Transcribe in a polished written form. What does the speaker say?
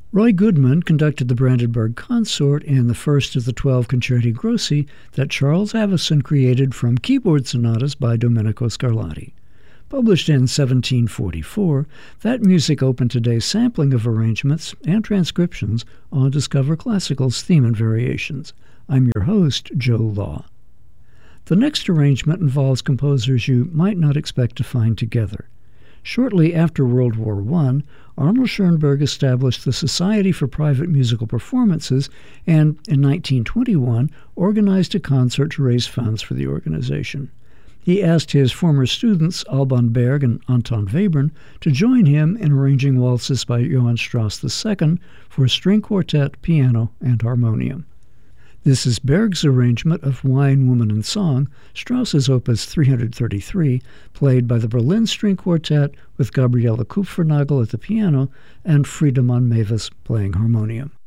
Roy Goodman conducted the Brandenburg Consort in the first of the 12 concerti grossi that Charles Avison created from keyboard sonatas by Domenico Scarlatti. Published in 1744, that music opened today's sampling of arrangements and transcriptions on Discover Classical's Theme and Variations. I'm your host, Joe Law. The next arrangement involves composers you might not expect to find together. Shortly after World War I, Arnold Schoenberg established the Society for Private Musical Performances and, in 1921, organized a concert to raise funds for the organization. He asked his former students Alban Berg and Anton Webern to join him in arranging waltzes by Johann Strauss II for string quartet, piano, and harmonium. This is Berg's arrangement of Wine, Woman, and Song, Strauss's Opus 333, played by the Berlin String Quartet with Gabriele Kupfernagel at the piano and Friedemann Mavis playing harmonium.